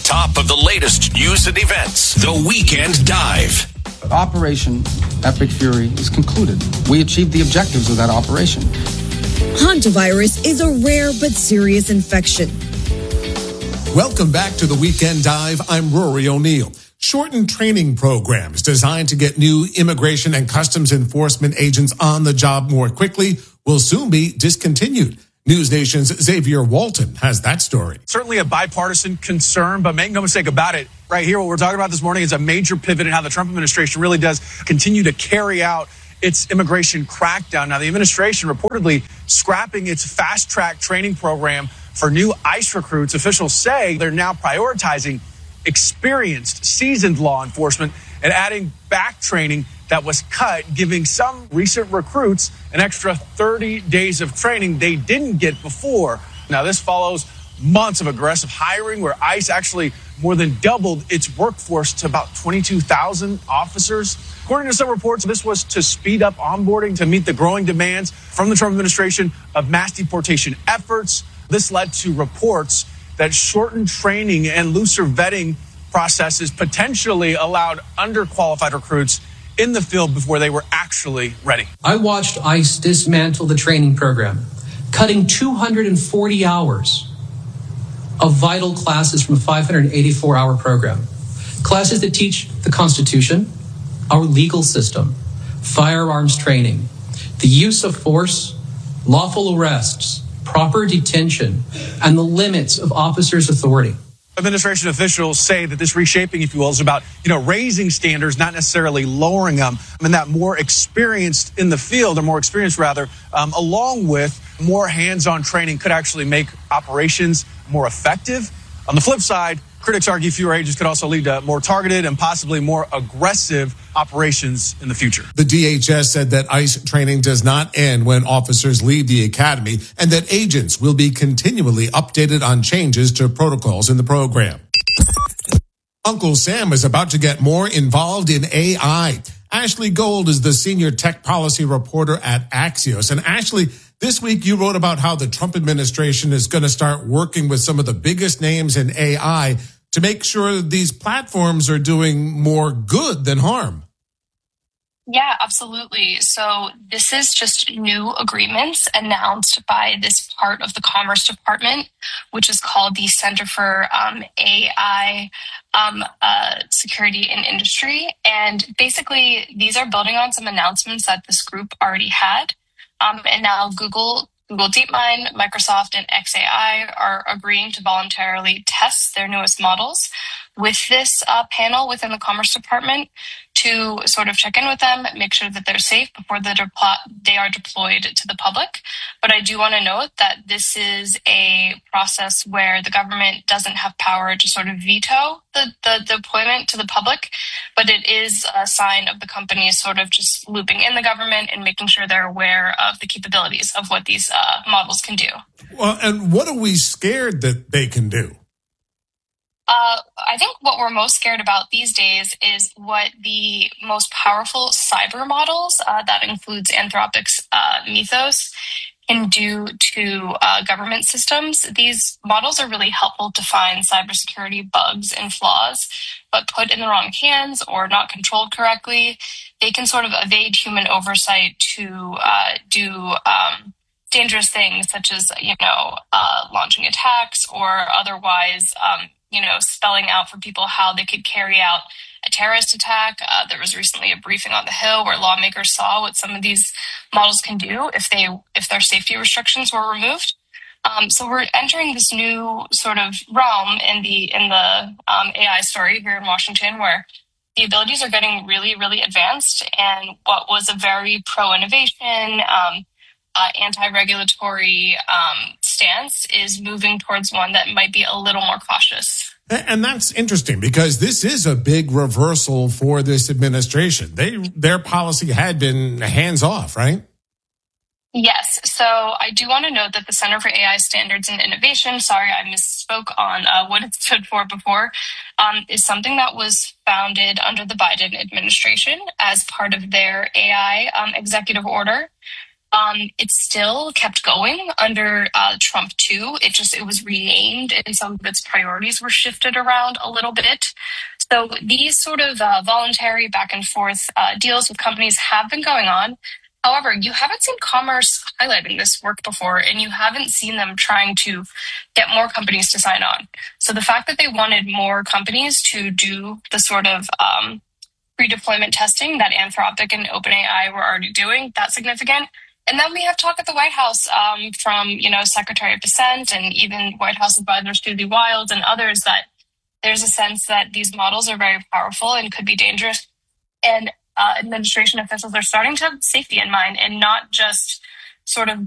top of the latest news and events. The Weekend Dive. Operation Epic Fury is concluded. We achieved the objectives of that operation. Hantavirus is a rare but serious infection. Welcome back to the Weekend Dive. I'm Rory O'Neill. Shortened training programs designed to get new immigration and customs enforcement agents on the job more quickly will soon be discontinued. News Nation's Xavier Walton has that story. Certainly a bipartisan concern, but make no mistake about it. Right here, what we're talking about this morning is a major pivot in how the Trump administration really does continue to carry out its immigration crackdown. Now, the administration reportedly scrapping its fast-track training program for new ICE recruits. Officials say they're now prioritizing experienced, seasoned law enforcement and adding back training that was cut, giving some recent recruits an extra 30 days of training they didn't get before. Now, this follows months of aggressive hiring where ICE actually more than doubled its workforce to about 22,000 officers. According to some reports, this was to speed up onboarding to meet the growing demands from the Trump administration of mass deportation efforts. This led to reports that shortened training and looser vetting processes potentially allowed underqualified recruits in the field before they were actually ready. I watched ICE dismantle the training program, cutting 240 hours of vital classes from a 584-hour program. Classes that teach the Constitution, our legal system, firearms training, the use of force, lawful arrests, proper detention, and the limits of officers' authority. Administration officials say that this reshaping, if you will, is about, raising standards, not necessarily lowering them, and that more experienced in the field, or more experienced rather, along with more hands-on training could actually make operations more effective. On the flip side, critics argue fewer agents could also lead to more targeted and possibly more aggressive operations in the future. The DHS said that ICE training does not end when officers leave the academy and that agents will be continually updated on changes to protocols in the program. Uncle Sam is about to get more involved in AI. Ashley Gold is the senior tech policy reporter at Axios. And Ashley, this week you wrote about how the Trump administration is going to start working with some of the biggest names in AI to make sure these platforms are doing more good than harm. Yeah, absolutely. So this is just new agreements announced by this part of the Commerce Department, which is called the Center for AI Security in Industry. And basically, these are building on some announcements that this group already had. And now Google DeepMind, Microsoft, and xAI are agreeing to voluntarily test their newest models with this panel within the Commerce Department to sort of check in with them, make sure that they're safe before they are deployed to the public. But I do want to note that this is a process where the government doesn't have power to sort of veto the deployment to the public, but it is a sign of the companies sort of just looping in the government and making sure they're aware of the capabilities of what these models can do. Well, and what are we scared that they can do? I think what we're most scared about these days is what the most powerful cyber models, that includes Anthropic's Mythos, can do to government systems. These models are really helpful to find cybersecurity bugs and flaws, but put in the wrong hands or not controlled correctly, they can sort of evade human oversight to do dangerous things such as, launching attacks or otherwise, spelling out for people how they could carry out a terrorist attack. There was recently a briefing on the Hill where lawmakers saw what some of these models can do if their safety restrictions were removed. So we're entering this new sort of realm in the AI story here in Washington, where the abilities are getting really, really advanced, and what was a very pro-innovation, anti-regulatory stance is moving towards one that might be a little more cautious. And that's interesting because this is a big reversal for this administration. Their policy had been hands off, right? Yes. So I do want to note that the Center for AI Standards and Innovation, sorry, I misspoke on what it stood for before, is something that was founded under the Biden administration as part of their AI executive order. It still kept going under Trump 2. It was renamed, and some of its priorities were shifted around a little bit. So these sort of voluntary back and forth deals with companies have been going on. However, you haven't seen Commerce highlighting this work before, and you haven't seen them trying to get more companies to sign on. So the fact that they wanted more companies to do the sort of pre-deployment testing that Anthropic and OpenAI were already doing, that's significant. And then we have talk at the White House from, Secretary of Defense and even White House advisor Susie Wild and others that there's a sense that these models are very powerful and could be dangerous. And administration officials are starting to have safety in mind and not just sort of